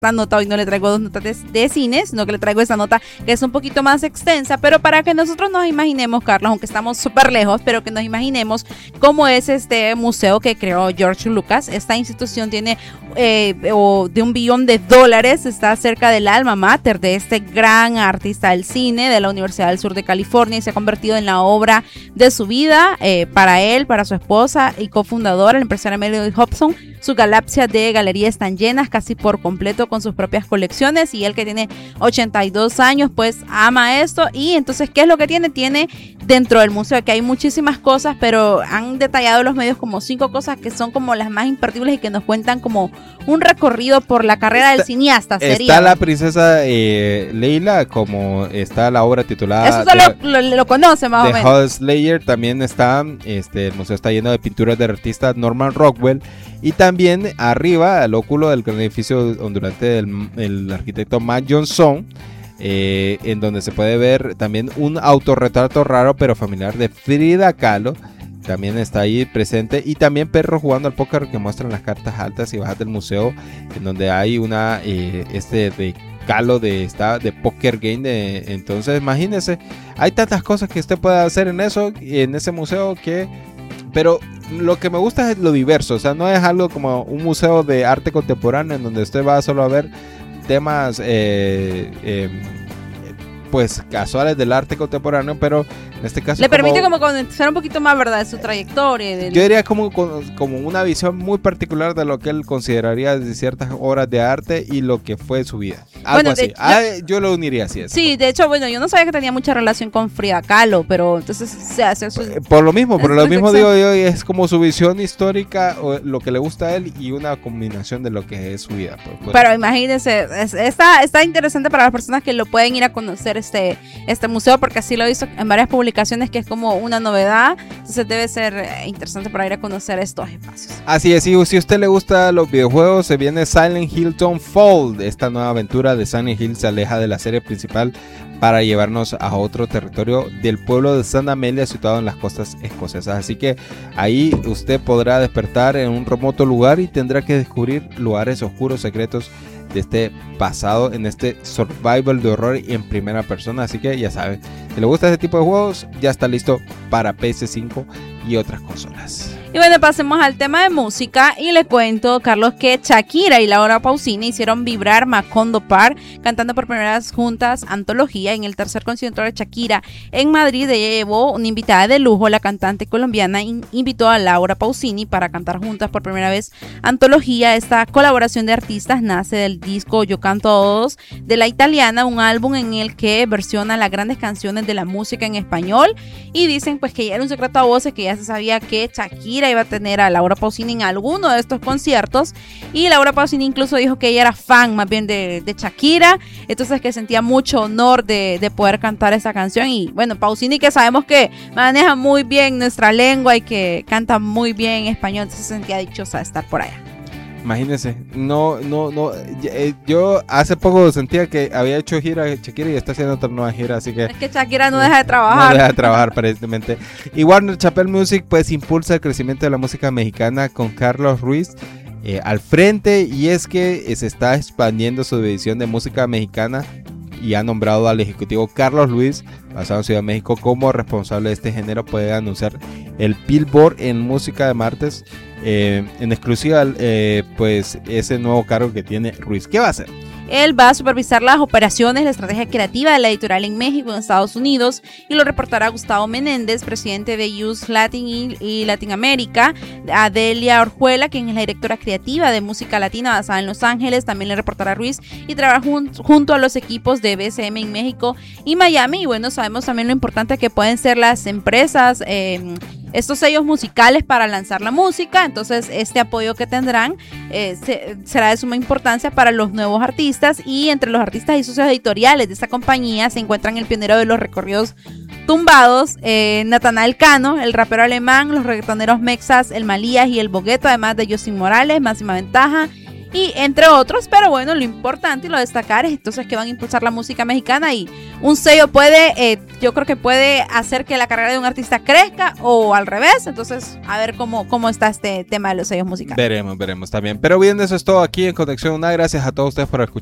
nota, hoy no le traigo 2 notas de cine, sino que le traigo esa nota que es un poquito más extensa, pero para que nosotros nos imaginemos, Carlos, aunque estamos súper lejos, pero que nos imaginemos cómo es este museo que creó George Lucas. Esta institución tiene de $1 billón, está cerca del alma mater de este gran artista del cine de la Universidad del Sur de California y se ha convertido en la obra de su vida para él, para su esposa y cofundadora, el empresario Melody Hobson. Su galaxia de galerías están llenas casi por completo con sus propias colecciones y él, que tiene 82 años, pues ama esto. Y entonces, ¿qué es lo que tiene? Tiene dentro del museo, que hay muchísimas cosas, pero han detallado los medios como 5 cosas que son como las más imperdibles y que nos cuentan como un recorrido por la carrera del cineasta. Está la princesa Leila, como está la obra titulada... Eso solo lo conoce más o menos. The Hot Slayer. También está, el museo está lleno de pinturas del artista Norman Rockwell. Y también arriba, al óculo del gran edificio ondulante del arquitecto Matt Johnson, en donde se puede ver también un autorretrato raro pero familiar de Frida Kahlo. También está ahí presente. Y también perros jugando al póker que muestran las cartas altas y bajas del museo, en donde hay una de Kahlo de Poker Game. Entonces imagínese, hay tantas cosas que usted puede hacer en ese museo que... Pero lo que me gusta es lo diverso, o sea, no es algo como un museo de arte contemporáneo en donde usted va solo a ver temas pues casuales del arte contemporáneo, pero en este caso le permite como conocer un poquito más, ¿verdad?, de su trayectoria. Yo diría como una visión muy particular de lo que él consideraría de ciertas obras de arte y lo que fue su vida. Algo así. Yo lo uniría así. Sí, de hecho, bueno, yo no sabía que tenía mucha relación con Frida Kahlo, pero entonces se hace eso. Por lo mismo digo yo, es como su visión histórica, o lo que le gusta a él y una combinación de lo que es su vida. Pero imagínense, está interesante para las personas que lo pueden ir a conocer este museo, porque así lo he visto en varias publicaciones, que es como una novedad. Entonces debe ser interesante para ir a conocer estos espacios. Así es, y si a usted le gusta los videojuegos, se viene Silent Hill Dawnfall. Esta nueva aventura de Silent Hill se aleja de la serie principal para llevarnos a otro territorio del pueblo de Santa Amelia, situado en las costas escocesas. Así que ahí usted podrá despertar en un remoto lugar y tendrá que descubrir lugares oscuros, secretos de este pasado, en este survival de horror y en primera persona. Así que ya saben, si le gusta este tipo de juegos, ya está listo para PS5 y otras consolas. Y bueno, pasemos al tema de música y le cuento, Carlos, que Shakira y Laura Pausini hicieron vibrar Macondo Park cantando por primera vez juntas Antología. En el tercer concierto de Shakira en Madrid, ella llevó una invitada de lujo. La cantante colombiana invitó a Laura Pausini para cantar juntas por primera vez Antología. Esta colaboración de artistas nace del disco Yo Canto a Todos de la italiana, un álbum en el que versiona las grandes canciones de la música en español. Y dicen pues que ya era un secreto a voces, que ya se sabía que Shakira iba a tener a Laura Pausini en alguno de estos conciertos, y Laura Pausini incluso dijo que ella era fan más bien de Shakira, entonces que sentía mucho honor de poder cantar esa canción. Y bueno, Pausini, que sabemos que maneja muy bien nuestra lengua y que canta muy bien en español, entonces se sentía dichosa de estar por allá. Imagínense, yo hace poco sentía que había hecho gira Shakira y está haciendo otra nueva gira, así que... Es que Shakira no deja de trabajar. No deja de trabajar, aparentemente. Y Warner Chappell Music pues impulsa el crecimiento de la música mexicana con Carlos Ruiz al frente, y es que se está expandiendo su división de música mexicana y ha nombrado al ejecutivo Carlos Luis, basado en Ciudad de México, como responsable de este género. Puede anunciar el Billboard en música de martes en exclusiva pues ese nuevo cargo que tiene Ruiz. ¿Qué va a hacer? Él va a supervisar las operaciones, la estrategia creativa de la editorial en México y en Estados Unidos, y lo reportará Gustavo Menéndez, presidente de US Latin y Latinoamérica. Adelia Orjuela, quien es la directora creativa de música latina basada en Los Ángeles, también le reportará a Ruiz, y trabaja junto a los equipos de BCM en México y Miami. Y bueno, sabemos también lo importante que pueden ser las empresas, estos sellos musicales para lanzar la música. Entonces este apoyo que tendrán será de suma importancia para los nuevos artistas, y entre los artistas y socios editoriales de esta compañía se encuentran el pionero de los recorridos tumbados, Natanael Cano, el rapero alemán, los reggaetoneros mexas, el Malías y el Bogueto, además de Justin Morales, Máxima Ventaja y entre otros, pero bueno, lo importante y lo destacar es entonces que van a impulsar la música mexicana y un sello puede, yo creo que puede hacer que la carrera de un artista crezca o al revés, entonces a ver cómo está este tema de los sellos musicales. Veremos también, pero bien, eso es todo aquí en Conexión UNA, gracias a todos ustedes por escuchar.